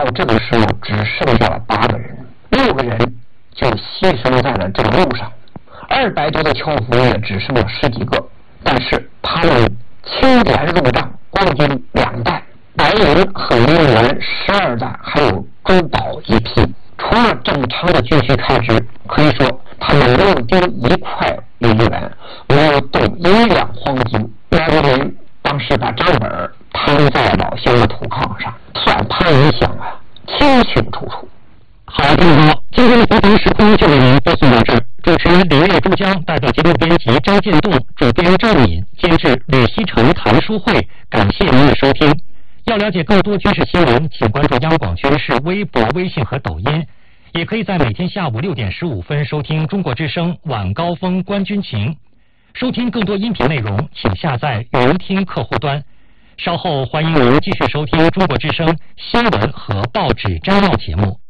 这个时候只剩下了8个人，6个人就牺牲在了这个路上，200多的樵夫也只剩了10几个，但是他们清点入账，光军2袋，白银和银元12袋，还有珠宝一批。除了正常的军需开支，可以说他们没有丢1块银元，没有动1两黄金。2个人当时把账本摊在老乡的土炕上，算盘一响啊，清清楚楚。 好，听众朋友，今天的浮萍时空就为您播送到这儿。主持人李月珠江，代表节目编辑张建栋，主编赵敏，监制吕锡成、谭书慧。感谢您的收听。要了解更多军事新闻，请关注央广军事微博、微信和抖音，也可以在每天下午6点15分收听中国之声晚高峰观军情。收听更多音频内容，请下载云听客户端。稍后欢迎您继续收听中国之声新闻和报纸摘要节目。